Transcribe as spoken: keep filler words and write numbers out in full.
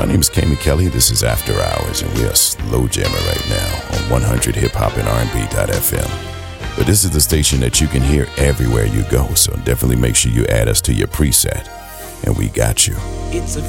My name is Kami Kelly. This is After Hours, and we are slow jamming right now on one hundred hip hop and R and B dot F M. But this is the station that you can hear everywhere you go, so definitely make sure you add us to your preset. And we got you. It's a